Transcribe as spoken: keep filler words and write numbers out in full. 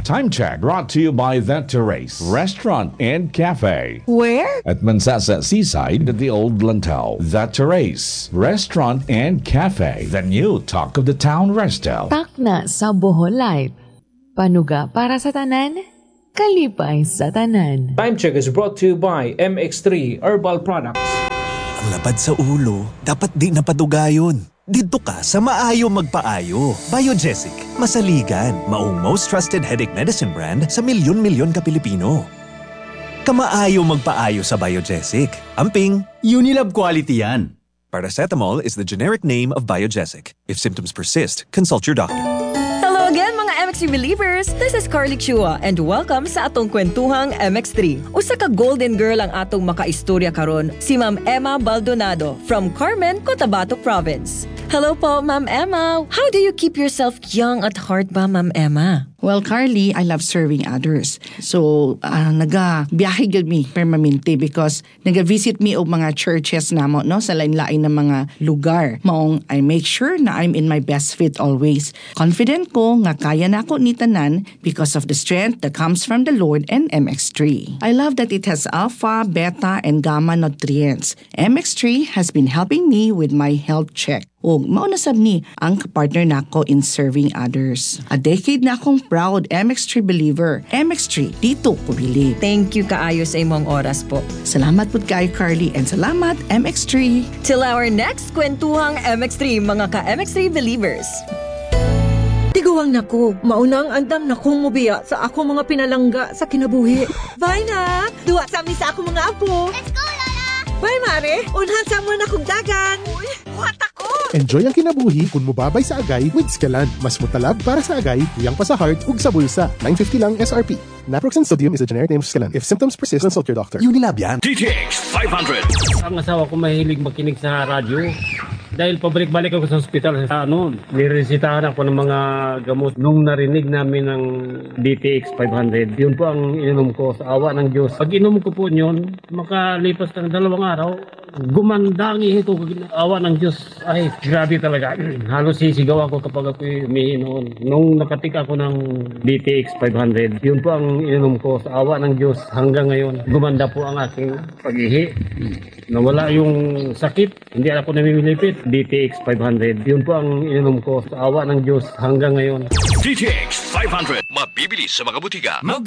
Time check brought to you by The Terrace Restaurant and Cafe. Where? At Mansasa Seaside at the Old Lantau. The Terrace Restaurant and Cafe. The new talk of the town resto. Takna sa Bohol-Light. Panuga para sa tanan, kalipay sa tanan. Time check is brought to you by M X three Herbal Products. Ang lapad sa ulo, dapat di napadugayon. Dito ka sa maayo magpaayo. Biogesic, masaligan, maong most trusted headache medicine brand sa milyon-milyon ka Pilipino. Kamaayo magpaayo sa Biogesic. Amping, Unilab quality yan. paracetamol is the generic name of Biogesic. If symptoms persist, consult your doctor. Hello again mga M X three believers! This is Carly Chua and welcome sa atong kwentuhang M X three. Usa ka golden girl ang atong makaistorya karon, si Ma'am Emma Baldonado from Carmen, Cotabato Province. Hello po, Ma'am Emma. How do you keep yourself young at heart ba, Ma'am Emma? Well, Carly, I love serving others. So, uh, naga-biyahe gud mi permanente because naga-visit mi og mga churches namo no sa lain-lain na mga lugar. Maong I make sure na I'm in my best fit always. Confident ko nga kaya na ako ni tanan because of the strength that comes from the Lord and M X three. I love that it has alpha, beta, and gamma nutrients. M X three has been helping me with my health check. O mao na sab ni ang partner nako in serving others. A decade na akong proud M X three believer. M X three, dito ko believe. Thank you kaayo sa imong oras po. Salamat po kayo, Carly, and salamat M X three. Till our next kwentuhang M X three, mga ka-M X three believers. Tiguang nako, maunang andam na kong mubiya sa ako mga pinalangga sa kinabuhi. Bye na! Duwa sa amin sa ako mga apo. Let's go, Lola! Bye, Mare! Unhan sa mo na kong dagan. Uy, buhat ako! Enjoy ang kinabuhi kung mubabay sa agay with Scalan. Mas mutalab para sa agay, tuyang pa sa heart ug sa bulsa. nine fifty lang S R P. Naproxen sodium is a generic name of Scalan. If symptoms persist, consult your doctor. Unilab yan. D T X five hundred. Ang asawa ko mahilig makinig sa radyo. Dahil pabalik-balik ako sa ospital, sa ano, niresitahan ako ng mga gamot. Nung narinig namin ng D T X five hundred, yun po ang ininom ko sa awa ng Diyos. Pag inom ko po yun, makalipas ng dalawang araw, gumanda ang ihi ko. Awa ng Diyos, ay grabe talaga. Halos sisigaw ako kapag ako umihi noon. Nung nakatik ako ng D T X five hundred, yun po ang ininom ko sa awa ng Diyos. Hanggang ngayon, gumanda po ang aking pag-ihi. Nawala yung sakit, hindi ako namimilipit. D T X five hundred, yun po ang ininom ko sa awa ng Diyos hanggang ngayon. D T X five hundred, mabibili sa mga butika.